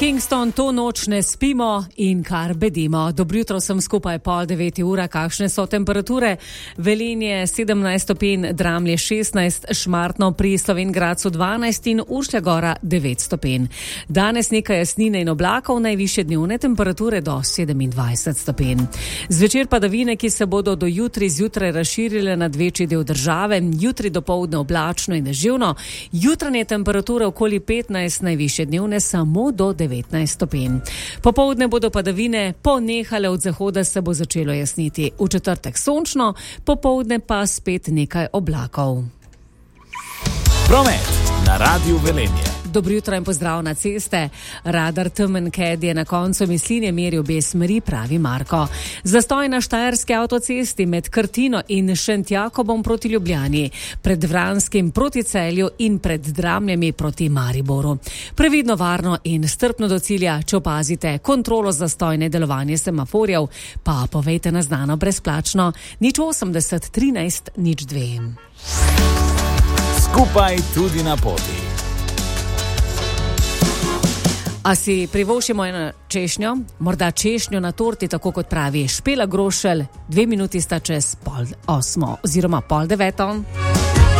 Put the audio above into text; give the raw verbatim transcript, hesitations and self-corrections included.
Kingston, to noč ne spimo in kar bedimo. Dobro jutro, sem skupaj pol deveti ura. Kakšne so temperature? Velenje sedemnajst stopinj, Dramlje šestnajst, Šmartno pri Slovenj Gradcu dvanajst in Uršlja Gora devet stopinj. Danes nekaj jasnine in oblakov, najvišje dnevne temperature do sedemindvajset stopinj. Zvečer padavine, ki se bodo do jutri zjutraj razširile nad večji del države, jutri dopoldne oblačno in deževno, jutranje temperature okoli petnajst, najvišje dnevne samo do devetnajst stopinj. Popoldne bodo padavine ponehale, od zahoda se bo začelo jasniti. V četrtek sončno, popoldne pa spet nekaj oblakov. Promet na Radiu Velenje. Dobro jutro in pozdrav na ceste. Radar Temenked je na koncu Mislinje meril obe smeri, pravi Marko. Zastoj na štajerski avtocesti med Krtino in Šentjakobom proti Ljubljani, pred Vranskim proti Celju in pred Dramljami proti Mariboru. Previdno, varno in strpno do cilja. Če opazite kontrolo zastojne delovanje semaforjev, pa povejte na znano brezplačno nič osemdeset trinajst nič dve. Skupaj tudi na poti. A si privoščimo eno češnjo, morda češnjo na torti, tako kot pravi Špela Grošelj. Dve minuti sta čez pol osmo oziroma pol deveto.